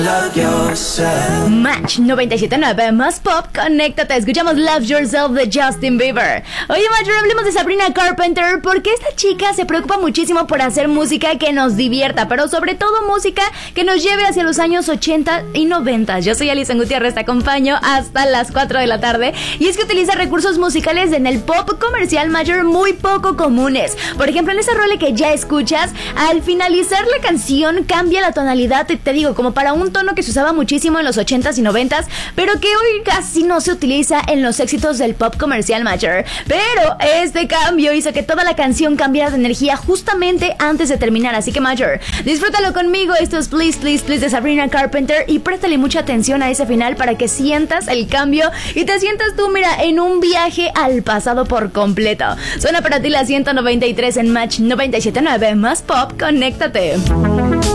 Match 97.9 más pop, conéctate, escuchamos Love Yourself de Justin Bieber. Oye, Match, hablemos de Sabrina Carpenter, porque esta chica se preocupa muchísimo por hacer música que nos divierta, pero sobre todo música que nos lleve hacia los años 80 y 90. Yo soy Alison Gutiérrez, te acompaño hasta las 4 de la tarde, y es que utiliza recursos musicales en el pop comercial mayor muy poco comunes. Por ejemplo, en esa rola que ya escuchas, al finalizar la canción cambia la tonalidad, te digo, como para un tono que se usaba muchísimo en los 80s y 90s, pero que hoy casi no se utiliza en los éxitos del pop comercial mayor. Pero este cambio hizo que toda la canción cambiara de energía justamente antes de terminar, así que Major, disfrútalo conmigo. Esto es Please, Please, Please de Sabrina Carpenter, y préstale mucha atención a ese final para que sientas el cambio y te sientas tú, mira, en un viaje al pasado por completo. Suena para ti la 193 en Match 97.9 más pop, conéctate.